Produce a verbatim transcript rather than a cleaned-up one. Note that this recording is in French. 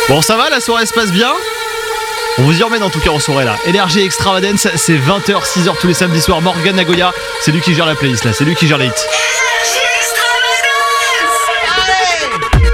Bon, ça va, la soirée se passe bien? On vous y emmène en tout cas en soirée là. Énergie Extravagance, c'est vingt heures, six heures tous les samedis soirs. Morgan Nagoya, c'est lui qui gère la playlist là, c'est lui qui gère les hits.